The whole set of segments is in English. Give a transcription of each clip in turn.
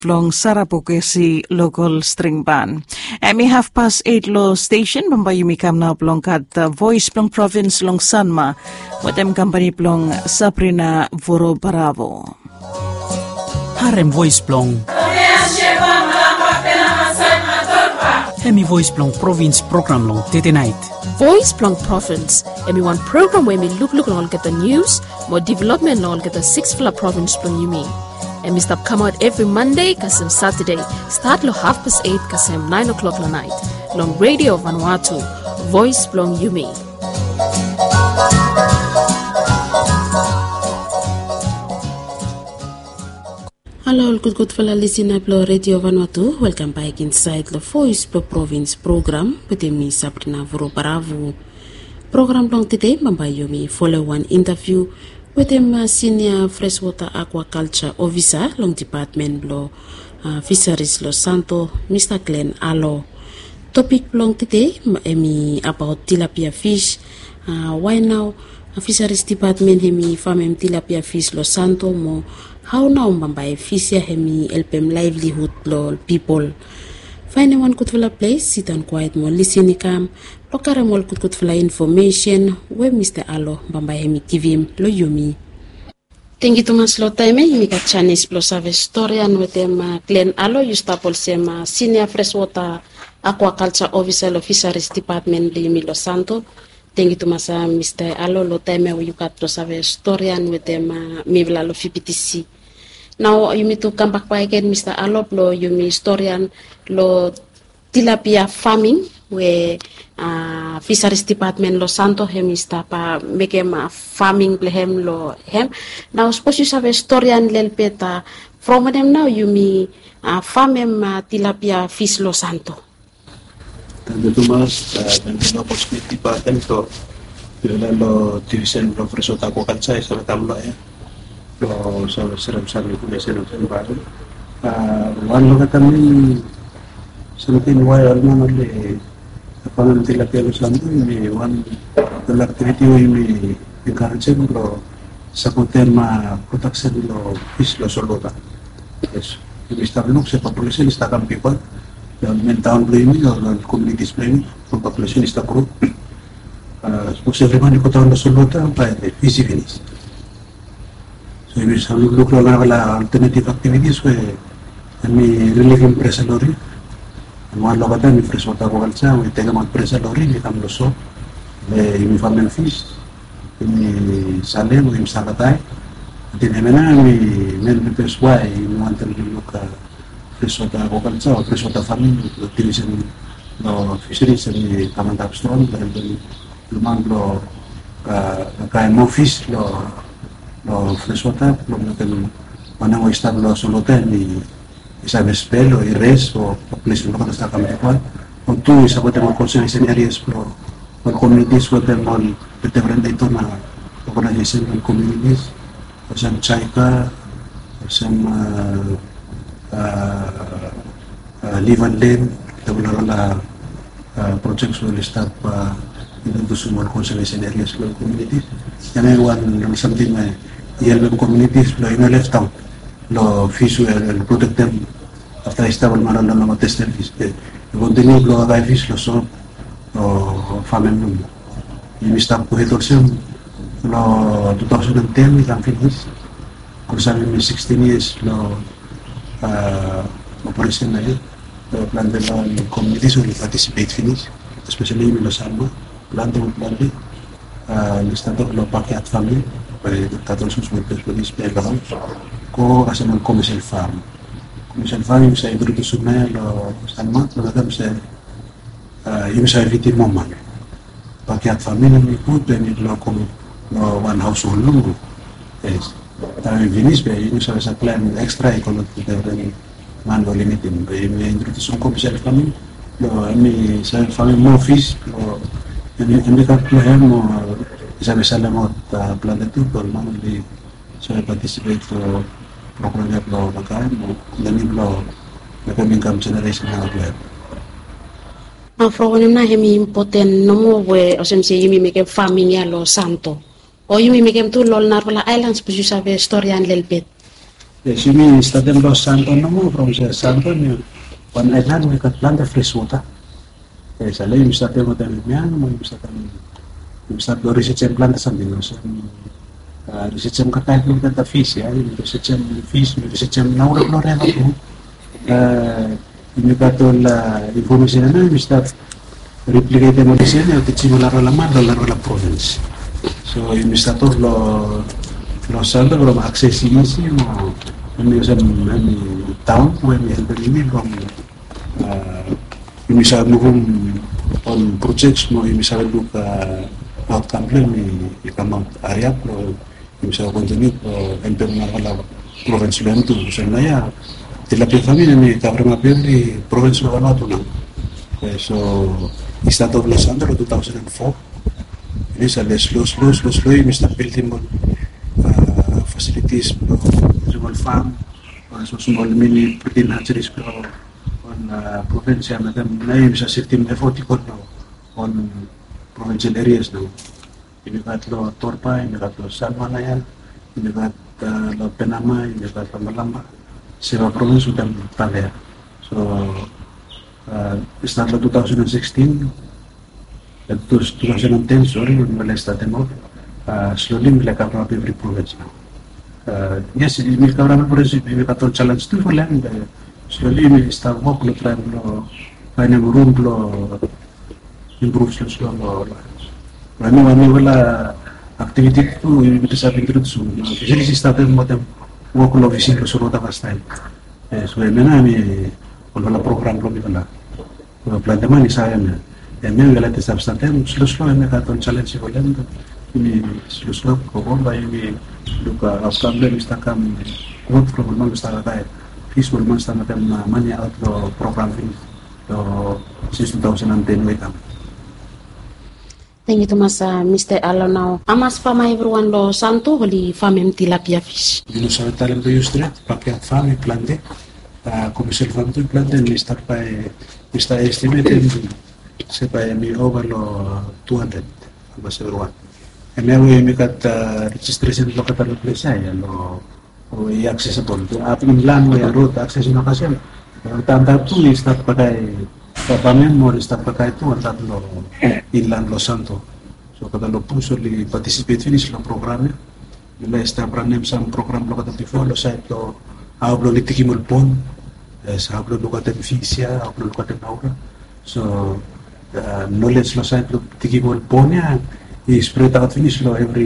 Long Sarapokesi local string band. Emi 8:30 lo station Bambayumi kamna plong kat voice plong province long Sanma. Watem company plong Sabrina Voro Bravo. Harem voice plong. Emi voice plong province program long Tete night. Voice plong province. Emi one program where me look long get the news, more development long get the 6th fla province plong yumi. And we stop come out every Monday, kasem Saturday. Start lo 8:30, kasem 9 o'clock la night. Long radio Vanuatu, voice blong Yumi. Hello, good fellow listener blo radio Vanuatu. Welcome back inside the voice per province program with me Sabrina Voro Bravo. Program long today, Mamba Yumi follow one interview with him senior freshwater aquaculture officer long department lo fisheries Los Santo Mr. Glenn Allo. Topic long today emi about tilapia fish. Why now fisheries department hemi farm tilapia fish Los Santo mo how now mbamba fish ya hemi helpem livelihood lo people. Find one good place, sit and quiet more listen come. Lokare mol good information where Mr. Allo bamba hemi give him lo yumi. Thank you too much lo time me got Chinese plus service story and with them Glenn Allo you stop also senior freshwater aquaculture officer lo fisheries department li Los Santo. Thank you too much Mr. Allo lo time you got plus service story and with them me vla lo FPTC. Now you need to come back by again Mr. Allo lo you me historian lo tilapia farming where fisheries department Los Santo hem stapa make farming blehem lo hem. Now suppose you have a historian lelpeta from them now you me farm tilapia fish Los Santo. Thank you Thomas, thank you opportunity department to lo division lo freshwater aquaculture sa tablo lo serem baru. One lo kami selain wayar mana le apa tilapia Los Santo ini one the activity we encourage lo sakutema protection lo fish lo solota. Yes, we start look sa population is takam people. The main town planning or the communities planning for population is the group. Suppose everyone ko taon lo solota by the easy finish. So we shall look at alternative activities where we relieving pressure lorry. One local time we freshwater aquaculture, we take a pressure lorry, we come loso, we farm fish, we sale, we salatai. Then we main purpose why we want to look at freshwater aquaculture or freshwater farming, division no fisheries and we come and upstream, and then lumang lo kaya mo fish lo freshwater, lo natin manang oyster lo soloten ni isa bespel o ires o population lo kada sa kampuan. O two isa ko temo conservation areas pro communities with them all different ito na organization and communities. Some Chaika, some live and learn, the projects will start into small conservation areas of communities. And everyone something yellow communities in left town, lo fish will protect them after stable maral lo test fish. Continue lo agay fish lo so farming mo. Yung start ko ito siya lo 2010 we can finish. Kung sabi may 16 years lo operation na yun. Plan de lo communities will participate finish, especially in Los Alba. Plan de listato lo paket family, pwede tatol susmultos pwede spell house. Ko kasi ng commercial farm. Commercial farm yung sa introduction na lo Salma, talagang sa yung sa everything moment. Paket family ng ikot, then lo one household long. Yes. Tayo finish ba yung sa plan extra economic development man lo limitin. May introduction commercial farming, lo may sa farming mo fish, lo hindi ka plan mo isa-isa lang mo plan ito, pero man di sa participate to program lo magkain mo, dami lo nagka-income generation na plan. From na hemi important no mo we o sem se yumi make farming ya Los Santo. O yumi make to lol na pala islands pusu sabe story an lelbet. Si mi statem Los Santos no from Santos ni one island we can plant the fresh water. Sa lei mi statem mo tan mian mo mi stat lo research plant something so research ka kay ko ta fish ya research fish research naura flora no mi kato la information na mi stat replicate mo disen ya tichimo la province. So mi stato lo Santos from accessing mo mi town where mi help me from mi sa on projects mo mi sa look outcome mi come area pro mi sa continue enter na la province lentu so na ya la famiglia mi cavrema per di province lo nato no so è stato Los Santos 2004 ini sa slow mi sta building facilities pro small farm so small mini protein hatcheries pro on provincia madam naim sa system effort on provincial areas now ini kat lo Torpa ini kat lo Salmanaya ini kat lo Penama ini kat lo Malamba sewa province sudah talya so start lo 2016 and 2010 sorry when we started more slowly we like cover up every province now yes we cover up province we got challenge to for land slowly we start work lo try lo find a room lo improve slow Wani wala activity tu itu sa introduce usually si started mo tem work lo visin lo suro ta style so mena mi wala program lo mi wala plan de mani sa ya mi wala te substante slow me ka ton challenge ko len mi slow ko ba mi luka after mi sta kam work from mo sta ta peaceful mo sta matem mani out lo program lo since 2010 we kam. Thank you to Mr. Alonao. Amas fama everyone lo santo holi famem tilapia fish. Dino sa talem do street pakai fami plante. Commercial farm to plante mi sta estimated se pa mi over lo 200 amas everyone. Emewe mi kat registration lo kata lo place ya lo accessible. Apin land we road access no kasi. Tanda tu mi sta pakai Papamen mo sta pakai tu antat lo inland Los Santos. So kada lo puso li participate finish lo programa. Nila sta pranem sam program lo kata before lo site lo hablo li tikimul pon. Hablo lo kata fisia, hablo lo kata naura. So knowledge lo site lo tikimul pon ya spread out finish lo every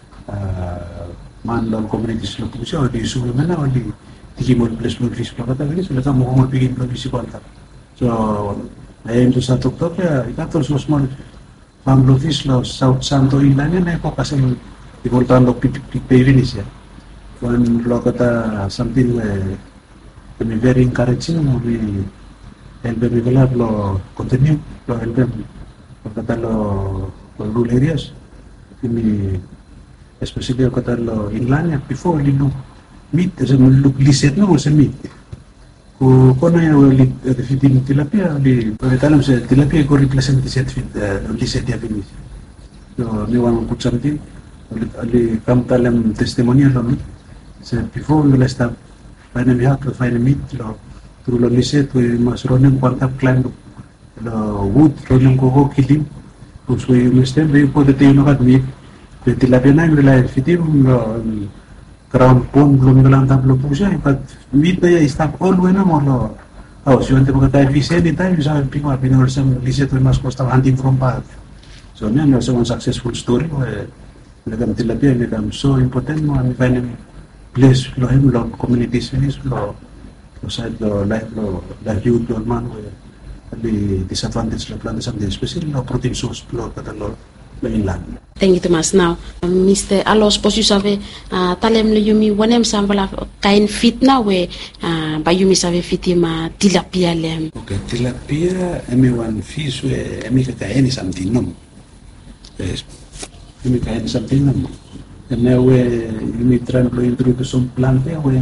man lo communities lo puso di sulo mena di tikimul place lo fish lo kata finish lo tamo mo pigin lo fish konta. So, ayun to sa tuktok ya, ikatul so small Pablo Fish lo South Santo Inland na ko kasi ikultan lo pipipinis ya. When lo kata something we very encouraging we help me develop lo continue lo help them kata lo rural areas ini especially kata lo inland ya before li look meat as a look liset no was a meat. Kona ya wali fitin tilapia di pagkatalam sa tilapia ko represent set fit di set ya finish. So ni wan put something ali kam talam testimonial lo sa before we start find me how to find meat lo through lo liset we mas ronen kwanta climb lo wood ronen ko kilim so we understand we put the no kat meat tilapia na nila fitin lo crown pon belum dalam tablo pusa but meet ya stop all wena mo lo si ante pagkatay visa ni tayo sa pinwa pinor sa liset we mas costa hunting from path so niyan no one successful story nagam tilapia nagam so important mo ang find place lo hem lo communities finish lo side lo life lo youth lo man di disadvantage lo plan something especially lo protein source lo kata lo inland. Thank you Thomas. Now, Mr. Alos, pos you save talem le yumi wanem sambala kain fit na we ba yumi save fitima tilapia lem. Okay, tilapia emi one fish we emi kain something no. Yes. Emi kain something no. Emi we yumi tran lo introduce some plante we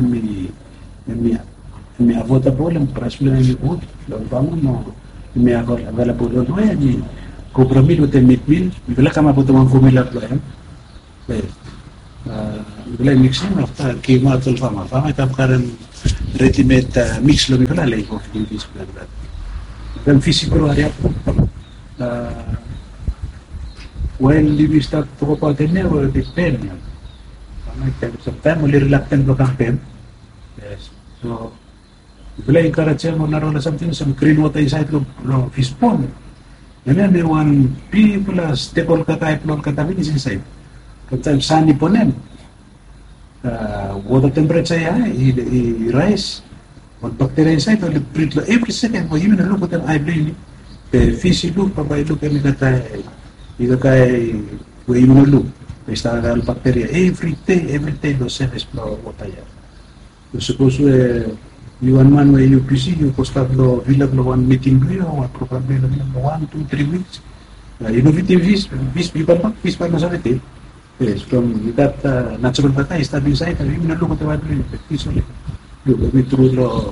emi avota problem prasule emi good. Lo vamos no emi available no emi compromiso de mitmil, bila kama puto mang kumilap lo yan. Bila mixing after came out of farm itam karan ready-made mix lo bila lay ko fish plan. Then fish ko area while we start to go out there or the pen. Sometimes only reluctant to come. Yes. So bila encourage mo naroon something some green water inside lo fish pond. And then may one people stable kakaip lo katabi is inside. Sometimes sunny ponem. Water temperature rise, one bacteria inside only breathe every second. But even look at them, I blame the fish look, but I look at me that I where you look. They start bacteria every day those service flow water. You suppose you one man where you busy, you post up the villa one meeting or probably 1, 2, 3 weeks. Innovative fish people fish by the yes, from that natural data is that inside, and even look at the water visually. Look at me through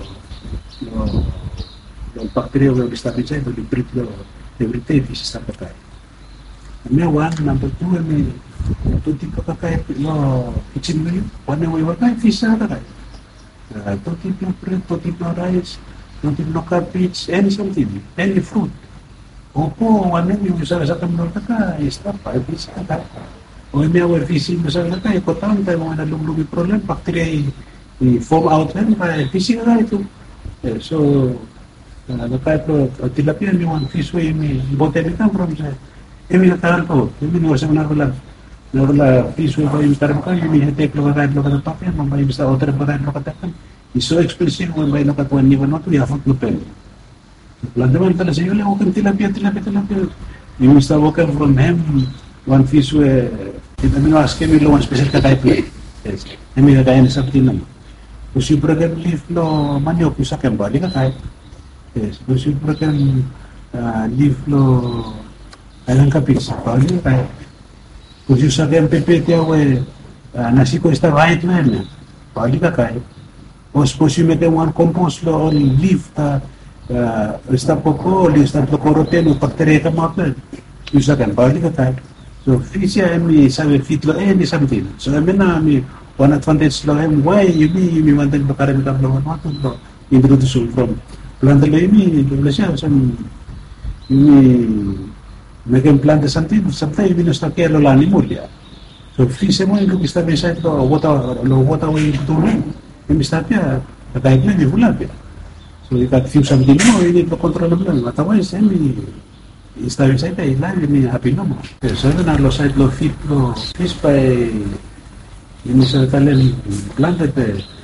the bacteria will be started inside, will be breathe every day fish start the time. One, number two, and me, to tip of the kitchen meal, one way what I fish out of it. To tip no bread, to tip no rice, to tip no cabbage, any something, any fruit. Opo, one name you say, Sakamaka is not 5 fish out of it. O may our fishing misalnya tayo kotan tayo mga nalulungi problem bacteria i-form out yan kaya fishing na ito so nagkaya tilapia may one fish way may botanical from sa may natahan po may niwasan na wala fish way pa yung taram ka yung may hetek lo kakayad lo katapapya mamay basta otter kakayad lo katapan iso explicit mo may nakatuan ni wano to yafot lo pen lang naman tala sa iyo lang okay tilapia yung basta walker from him one fish way ask me one special type yes may kaya something naman kung siyempre kan leaf lo manok yung sakyan bali ka kahit yes kung siyempre kan leaf lo alang kapis bali ka kahit kung siyempre sakyan pepete awe nasi ko esta right man bali ka kahit o suppose you make one compost lo on leaf esta poco esta coroten o bacteria ka mapel yung sakyan bali ka kahit so fish mi sabe fit lo any something. So I mean one advantage lo why you want to bakaran ka lo what to introduce from plant lo lo siya some make plant something sometimes you start care lo lani mo dia. So fish mo yung está beside lo water way to lo. Yung start ya kahit na di wala ya. So ikat few something mo you need to control lo lang. Otherwise está bien side ay live ni happy no mo so na lo side lo fit lo fish by yung sa talent planted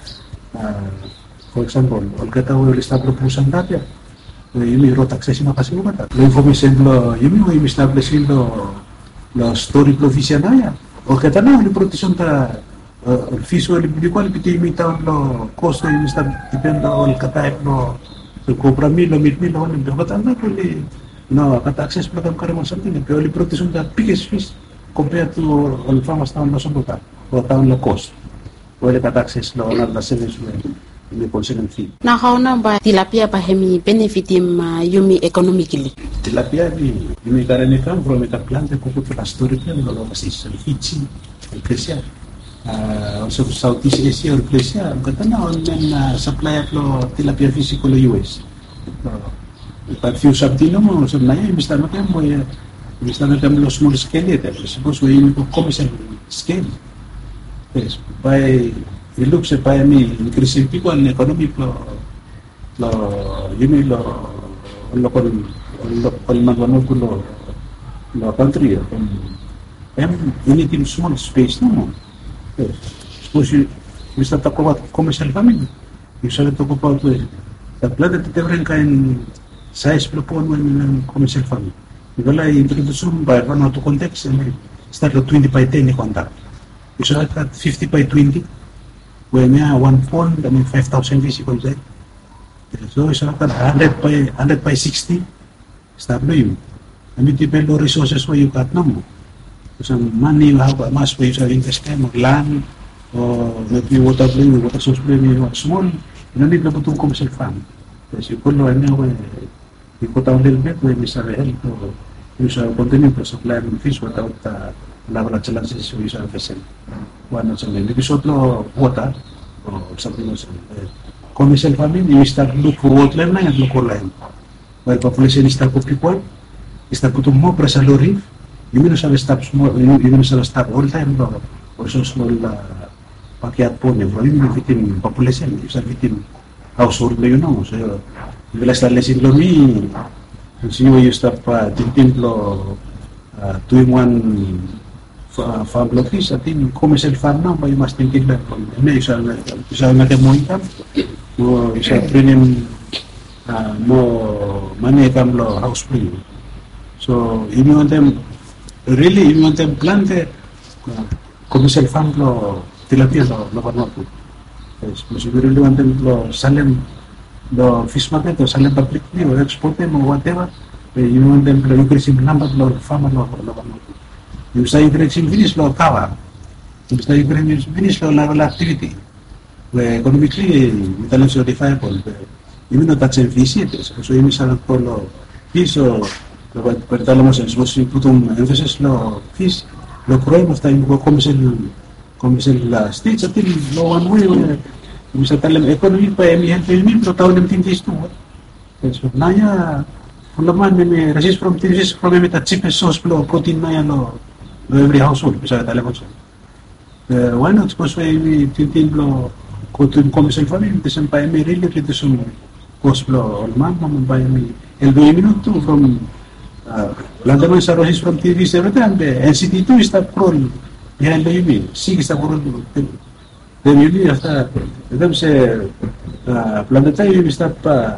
for example olga tawo establish pusan dati yung may road access mo kasi mo ba lo information lo yung may establish lo story lo fish na ya olga tawo ni protection ta fish wali di ko piti mi taw lo cost yung depende on ka type lo so cobra mi lo meat mi lo ni dapat anda ko no, kat access program karamo something purely protection that biggest fish compared to all farmers town Masumbuta or town cost. Well, kat access lo na the service in the constant fee. Na how na ba tilapia pa hemi benefit yumi economically. Tilapia yumi karane kam from ita plant ko ko la story plan lo kasi Fiji, Malaysia. Also Southeast Asia or Malaysia, kata na on supply lo tilapia fish ko lo US. But few something mo so na yan basta natin mo basta natin lo small scale suppose we need to commercial scale yes by it looks by me increasing people in economic lo yun lo magwano ko lo country and you need in small space no yes suppose you basta talk about commercial farming you should talk about the planet different kind size propon ng commercial farming. Wala introduce by one to context and start at 20 by 10 contact. You start at 50 by 20 when you have one pond and 5,000 vehicles there. So you start at 100 by 60 start doing. I mean depend on resources where you got number. Some money you have much where you have invest time land or maybe water source you have small. You don't need to put commercial farm. Yes, you could know anyway. You put out a little bit when you start help to use continue to supply fish without la chela se suisa fesen wana chela episode lo water or something else commercial farming you start look for water line and local line while population start to people start to more pressure lorry you mean stop small you mean stop all time lo or so small pakiat po ne for you victim population you start victim household you know so you less lesin lo mi so you start timplo 2-in-1 farm office, I think commercial farm now, but you must think that isa natin mo income, isa premium mo money income lo house free. So if you want them plant commercial farm lo tilapia lo Vanuatu. Yes, so you really want them lo Salem lo fish market or Salem public or export them or whatever. You want them to increase in number of farmers lo Vanuatu. You say increasing finish lo kawa. You say increasing finish lo level activity. Where economically we can also defiable. Even though that's efficient, so you miss out lo fish or per talamos en supposed to put emphasis lo fish lo croy mo tayo ko commercial states at lo one way you sa talam economy pa emihan lo taon ng tintis to. So naya laman may resist from tintis from the cheapest source lo protein na yan lo every household bisa talam mo. Why not suppose we tintin lo commercial farming this pa may really reduce cost lo man mabay mi el 2 minuto from landaman sa rosis from TV everything NCT2 is that crawl behind the UV sig is that crawl then UV hasta them say planta tayo is that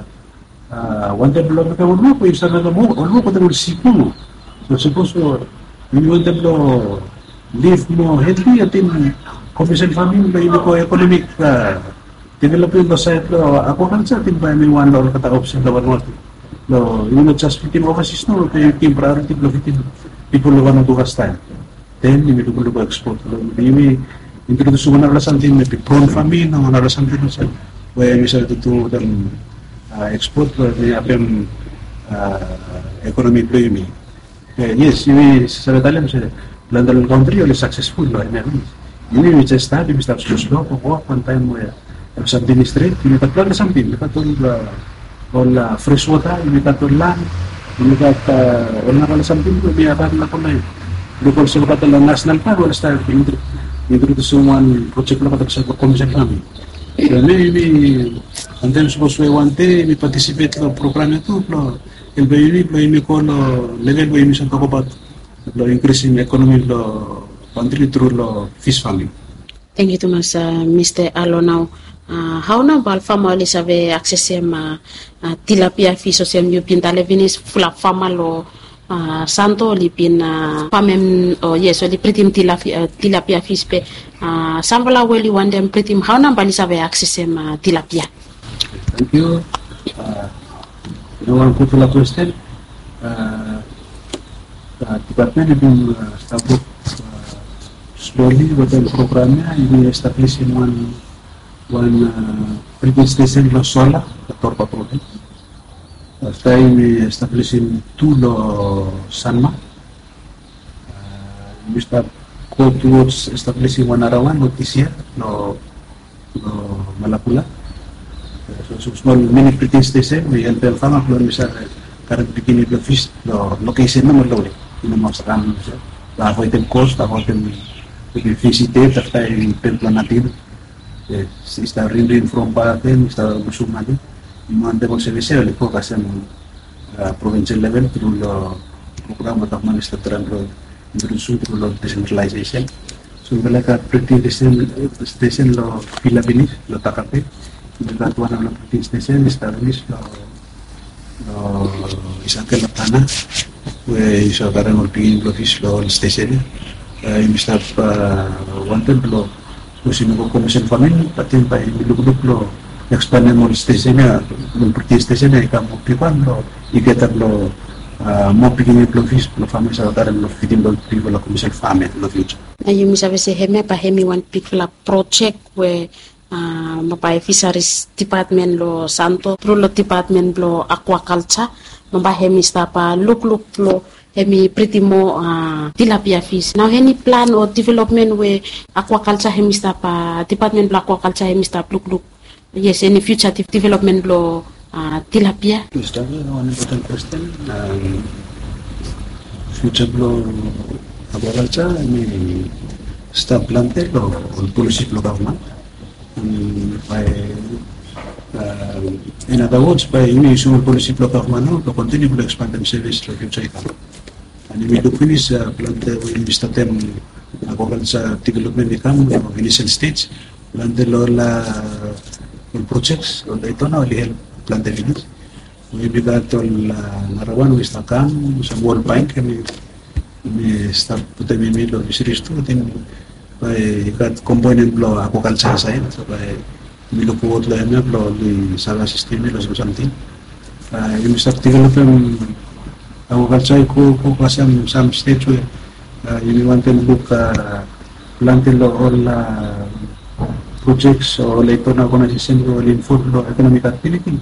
one day below ka mo po isa na mo o ko tayo sipo so suppose you want them to live more healthy at in commercial farming by ko economic development lo sa ako kan sa tin pa may one dollar kata option lawan mo no, you not just victim overseas no, yung priority lo victim people lo wanna do time. Then you will go export. Maybe introduce one or something maybe prawn farming or something else. Where you start to do them export the apem economy play. Yes, you sa talam sa London country or successful lo ini we just start we start slow for one time where something straight you got plan something wala fresh water, ini kata land, ini kata wala wala something to be akan na kulay. Local sa kata lang national park wala start introduce someone project lang kata sa commercial farming. So maybe and then suppose we want to participate lo program itu lo el bayuni ko lo level we mission talk about lo increasing economy lo country through lo fish farming. Thank you too much, Mr. Alonau. How na bal fama li save access tilapia fish so sem yupin talevinis fula fama lo santo lipin pamem yes so li pritim tilapia fish pe sambala weli wandem pritim how na bal save access tilapia. Thank you. No one put la question. Department itu start slowly with the programnya ini establish in one previous station lo sola Dr. Patrol. After we establishing 2 lo Sanma. We start go towards establishing one arawan lo Tisia lo Malapula. So small mini previous station we help el fama lo bisa current beginning lo fish lo location na mo lo ini mo sa kan la avoid them cost avoid them visited after templo natin. Está rin from Paraten, está Busumali, y mandamos servicio le focus en provincial level through the program of administration through the decentralization. So we like a pretty station lo Philippines, lo Takape, that one of the pretty station established lo isang Tana, where is a very multi office lo station. You start wanted lo Musim ko commission farming, pati pa ilulog lo expand mo station na, yung station na ikaw mo pipan lo, iketab lo mo pigin lo fish lo farming sa taran lo feeding lo people lo commission farming lo future. Na yung misabi si hemi pa hemi one people project where mapay fisheries department lo santo, pro lo department lo aquaculture, mapay hemi sta pa look lo hemi pretty more tilapia fish. Now any plan or development where aquaculture hemi stop department blo aquaculture hemi stop look. Yes, any future development blo tilapia. To start with, one important question. Future blo aquaculture hemi stop planted or policy blo government. By in other words, by using policy block of Manu to continue to expand them service to future economy. And we look finish plant we start them agriculture development become initial stage. Plant all projects all ito na only help plant the village. We began all narawan we start come some wall bank and we start put them in middle of the series too. Then by got component blow agriculture side so by Milupuot la na blo li sala system lo something. Yung start develop agriculture ko kasam some stage where you want to look planted all projects or later na kung nasisin ko inform lo economic activity.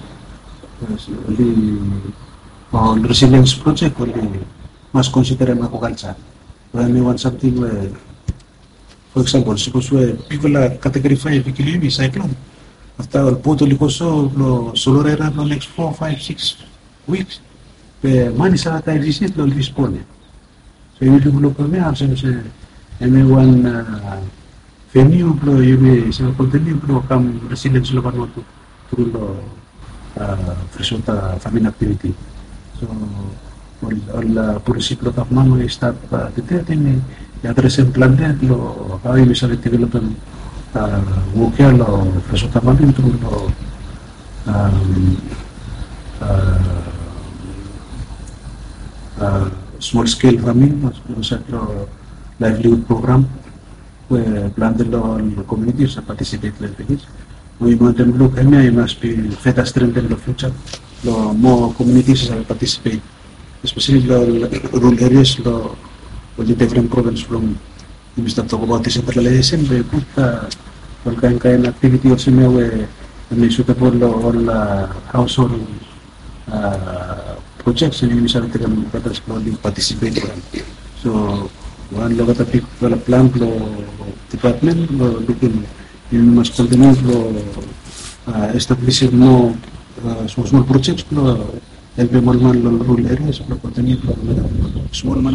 All resilience project only must consider agriculture. When you want something where, for example, suppose where people are category 5 equilibrium cyclone. After all poto likoso lo solorera lo next 4, 5, 6 weeks. Pe mani sa tayo visit lo dispone. So you do look kami absent sa one venue lo yung sa continue lo kam residence lo parmo to through lo freshwater farming activity. So all policy lo kapman mo start dito tin address and plan lo how you shall develop worker lo freshwater farming through lo small scale farming, lo livelihood program where planted all communities participate in it. We want them look and it must be further strengthen the future. Lo more communities participate, especially the rural areas lo the different provinces from we start talk about decentralization. We put all kind activity also where suitable all household projects and we start to participate. So one look at the people plant department looking you must continue to establish more small projects help more man rural areas continue small man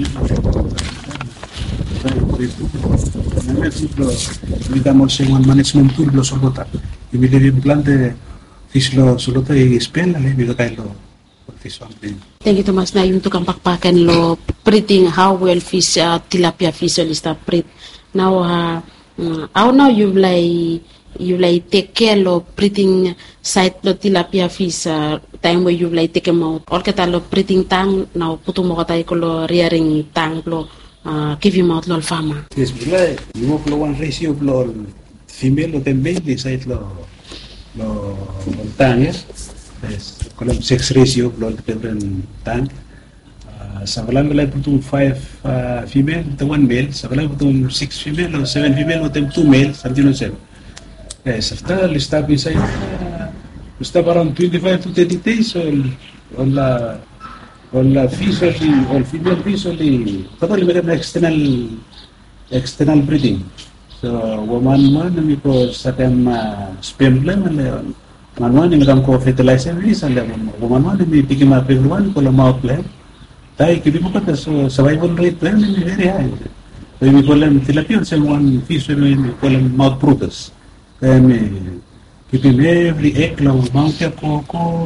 we can also one management tool lo solota immediately plante fish lo solota y spell le biga kailo fish something. Thank you Thomas na yung tukang pakpakan lo breeding how well fish tilapia fish will start breed. Now how now you like take care lo breeding site lo tilapia fish time where you like take them out all kata lo breeding tank now puto mo kata ko lo rearing tank lo give him out lo farmer. Yes, but you work lo one ratio lo female lo male site lo tank yes column 6 ratio lo different tank Sakalang galay putung 5 female to 1 male, sakalang putung 6 female or 7 female or 2 male, something like that. Yes, after we stop inside, we stop around 25 to 30 days, all fish all female fish only, totally we external breeding. So woman because sa tem sperm lang man ni magam ko fertilizer ni sa woman ni pigi ma pegluan ko la mouth plan. Tayo kibi mo kata so survival rate plan is very high. So we call them tilapia and one fish we call them mouth proters. Kaya kibi every egg lang mouth ko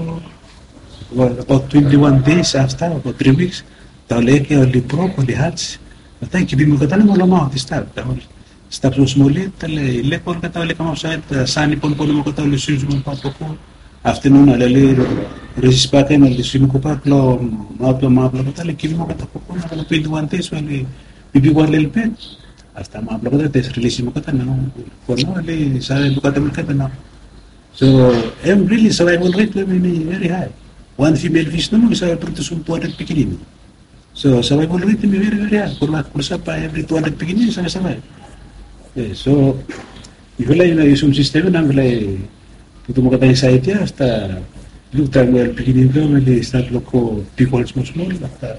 about 21 days after about 3 weeks. Tayo leki only broke only hatch. Tayo kibi mo kata mo la mouth start. Stop so small tale lepon kata le kamo sa sani pon mo kata le susu mo papoko. Afternoon alali resist pa kayo nag-swim ko pa klo mapla ko tali kibi mo kata ko na 21 days wali bibiwan lelpet hasta mapla ko tali release mo kata no kono ali sa lukata mo kata na so really survival rate very high one female fish no bisa produce 200 pikinin so survival rate very very high kung sa pa every 200 pikinin sa survive so iwala yung system na wala itu mo katay sa ito hasta lutang well beginning lo mali start loko people small hasta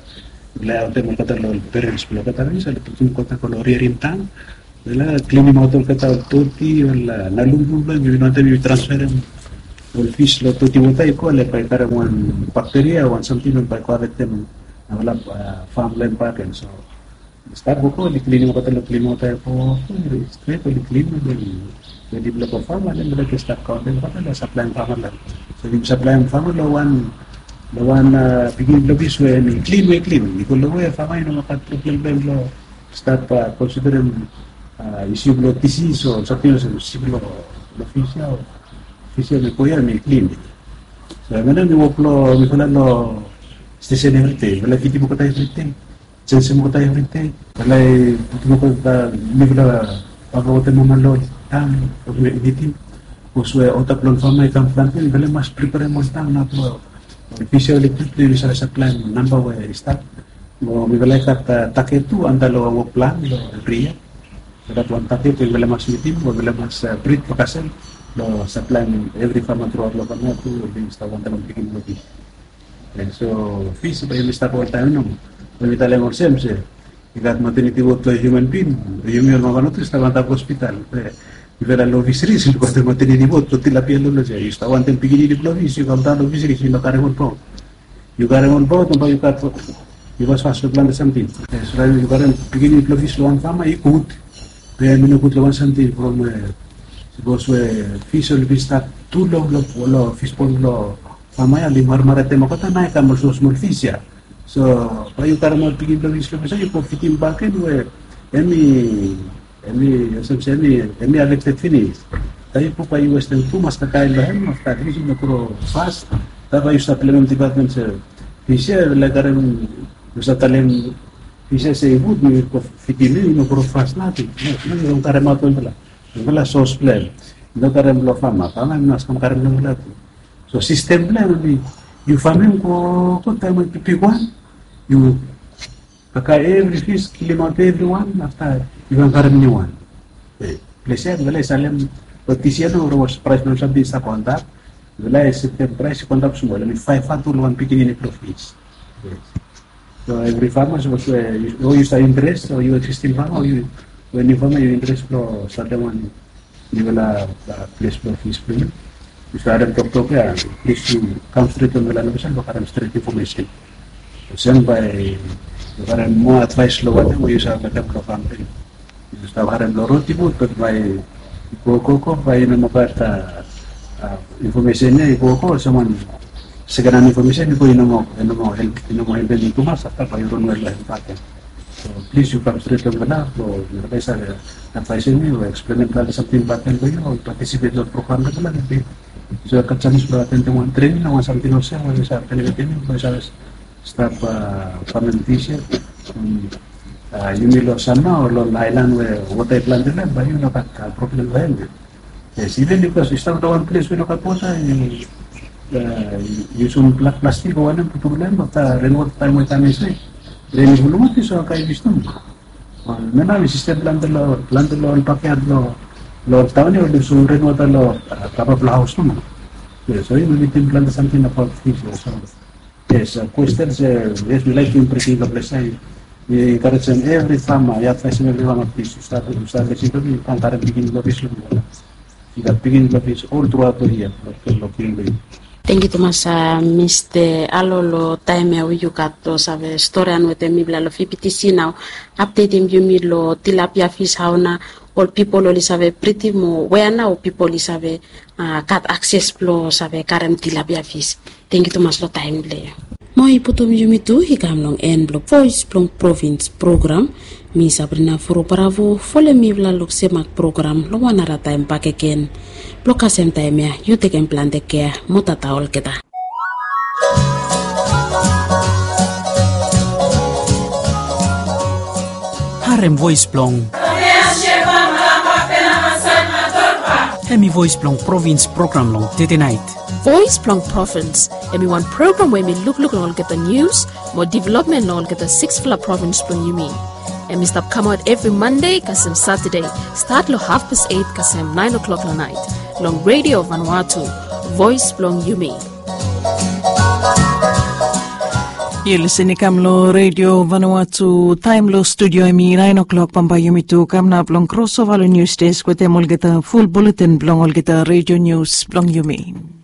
la ate mo kata lo parents lo kata ni sa tutum kota ko rintang la cleaning motor kata toti wala nalumbu la mi nante mi transfer o fish lo toti mota ko le pa kara one bacteria one something pa ko atem wala farm land park and so start ko li cleaning kata lo cleaning mota ko straight li cleaning jadi bila ko farm ala bila ke start ko den kata la supply farmer la so di supply farmer lo one begin lo biswe ni clean ni ko lo we farmer no makat problem lo start pa consider isu lo tisi so sapio so siblo official ni ko ya ni clean so mana ni woplo mi kala lo station everything wala kiti mo kata everything sense mo kata everything wala mo kata mi kala pagawatan mo malo editing uswe otak lon fama ikam planting bele mas prepare mo tang na pro official electric bisa sa plan number way start mo mi bele kat taketu andalo wo plan lo ria kada tuan taketu bele mas meeting mo bele mas breed pokasel lo sa plan every farmer throughout lo kana tu di sta wan tan bikin lo so fish ba yung start all time no mi tale mo semse ikat maternity ward to human being human mo kanu tu sta wan ta hospital Vera lo visris il quattro matini di voto ti la piello lo c'è sta quanto pigini di plovis io cantando visris lo care un po' io care un po' non poi io io vas fast plan de something so io care pigini di plovis lo fama i kut per meno kut lo something from si posso fiso il vista tu lo fispon lo fama ya li marmarete mo kata naik kamu so small fish ya so poi io care mo pigini plovis lo io po fitim baken we Emi elected finish. Tapi po pa Western tu mas kakain lahan mas tadi sih nakuro fast. Tapi supplement department se fisher lagaran usa talem fisher se ibut ni ko fitili nakuro fast natin. Yung karemato nila. Wala sauce plan. No karem lo fama. Fama mas kam karem nila. So system plan ni you famem ko tayo magpipiguan. You Kaka every fish kilimate everyone after ibang karaniwan. Pleasure wala salem petisiano was price non sabi sa kontak. Wala system price kontak semua ni 5 to 1 pikin ni profits. So every farmer was you start interest or you existing farmer or you when you farmer you interest pro certain one ni wala place profits plan. You start talk ya please you come straight on wala nabisan bakaran straight information. Send by Karena mau advice lo wala mo yusa kadang pro family. Yusa karena lo roti mo pag may ikoko pa ina makata information niya ikoko sa man seganan information ko ina mo help ni tumas at pa yung wala paten. So please you come straight on wala so nilagay sa advice niyo explain lang something paten ko yun participate sa program ka lang so katsanis ba atin tong training na something else mo sa kanila mo sa staff family teacher Yumilo sana or Island where what I plan to learn, but you know that problem well. Yes, even because you start one place we look at water, you some plastic or one problem, but remote time with time is then you will notice or kind of system. Mena system plan the law packet law town or the soon remote law capable house no. Yes, so you will plan something about fish or something. Yes, questions, yes, we like to improve the place. We encourage every farmer, every one of these to start listening to me, and start beginning of this. Beginning of this all throughout the year. Thank you so much, Mr. Alolo. Time you got to have a story and with the Mibla of PPTC now. Updating you milo tilapia fish how na all people only have pretty more where now people is have cat access plus have karem tilapia fish. Thank you so much for time there. Moi potom yumitu hikam long en blog voice plong province program mi Sabrina Furo Bravo fole mi vla lok semak program lo wanara time pakeken bloka sem time ya you take plan de care motata ol kita Harem voice plong Hemi voice plong province program long tete night Voice Plong Province, and we want program where we look and get the news, more development and get the 6 Fla Province Plong you mean. And we stop come out every Monday, kasem Saturday, start lo 8:30, kasem 9 o'clock la night. Long Radio Vanuatu, Voice Plong you mean. You're listening Kamlo Radio Vanuatu Time Lo Studio Emi 9 o'clock Pambayumi tu Kamna Blong Crossover News Desk with Emolgeta Full Bulletin Blong Olgeta Radio News Blong Yumi.